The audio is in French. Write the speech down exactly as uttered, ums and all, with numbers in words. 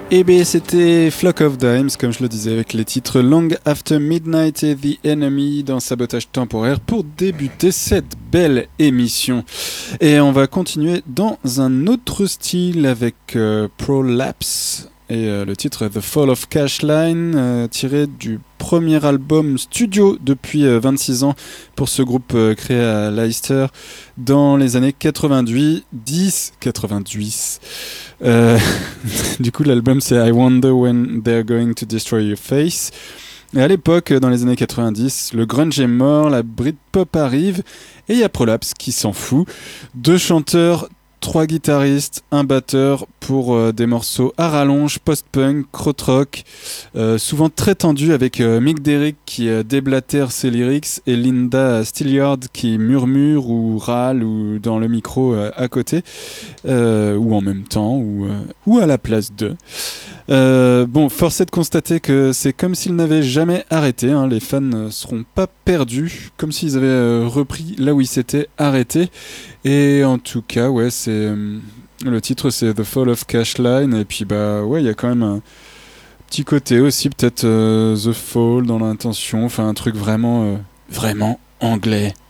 Eh bien, c'était Flock of Dimes, comme je le disais, avec les titres Long After Midnight et The Enemy dans Sabotage Temporaire pour débuter cette belle émission. Et on va continuer dans un autre style avec euh, Prolapse et euh, le titre The Fall of Cashline, euh, tiré du premier album studio depuis euh, vingt-six ans pour ce groupe euh, créé à Leicester dans les années quatre-vingt-dix. quatre-vingt-dix. Euh, du coup, l'album c'est I Wonder When They're Going to Destroy Your Face. Et à l'époque, dans les années quatre-vingt-dix, le grunge est mort, la Britpop arrive et il y a Prolapse qui s'en fout. Deux chanteurs, trois guitaristes, un batteur pour euh, des morceaux à rallonge, post-punk, krautrock, euh, souvent très tendus avec euh, Mick Derrick qui euh, déblatère ses lyrics et Linda Stilliard qui murmure ou râle ou dans le micro euh, à côté, euh, ou en même temps, ou, euh, ou à la place d'eux. Euh, bon, force est de constater que c'est comme s'ils n'avaient jamais arrêté, hein. Les fans ne seront pas perdus, comme s'ils avaient euh, repris là où ils s'étaient arrêtés. Et en tout cas, ouais, c'est euh, le titre, c'est The Fall of Cashline. Et puis bah ouais, il y a quand même un petit côté aussi, peut-être euh, The Fall dans l'intention, enfin un truc vraiment, euh, vraiment anglais.